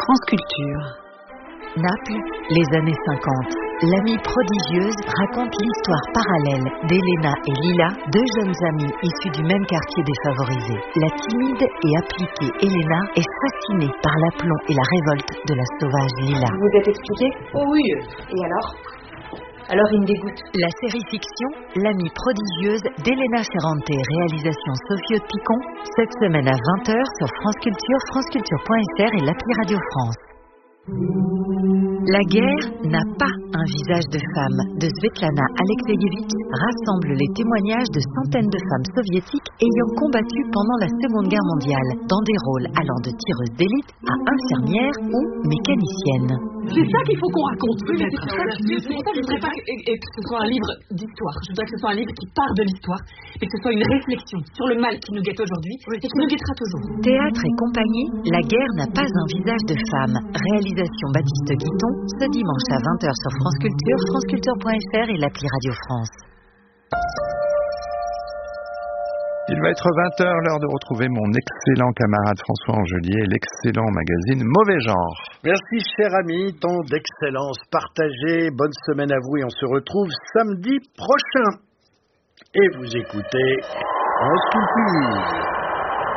France Culture. Naples, les années 50. L'amie prodigieuse raconte l'histoire parallèle d'Elena et Lila, deux jeunes amies issues du même quartier défavorisé. La timide et appliquée Elena est fascinée par l'aplomb et la révolte de la sauvage Lila. Vous vous êtes expliqué? Oh oui. Et alors il me dégoûte. La série fiction L'amie prodigieuse d'Elena Ferrante, réalisation Sophie Picon, cette semaine à 20h sur France Culture, franceculture.fr et l'appli Radio France. La guerre n'a pas un visage de femme de Svetlana Alexeyevich rassemble les témoignages de centaines de femmes soviétiques ayant combattu pendant la Seconde Guerre mondiale dans des rôles allant de tireuses d'élite à infirmières ou mécaniciennes. C'est ça qu'il faut qu'on raconte, peut-être. C'est pour ça que je voudrais pas que ce soit un livre d'histoire. Je voudrais que ce soit un livre qui part de l'histoire, mais que ce soit une réflexion sur le mal qui nous guette aujourd'hui et qui nous guettera toujours. Théâtre et compagnie, La guerre n'a pas un visage de femme. Réalisation Baptiste Guiton, ce dimanche à 20h sur France Culture, franceculture.fr et l'appli Radio France. Il va être 20h, l'heure de retrouver mon excellent camarade François Angelier, l'excellent magazine Mauvais Genre. Merci cher ami, tant d'excellence partagée. Bonne semaine à vous et on se retrouve samedi prochain. Et vous écoutez France Culture.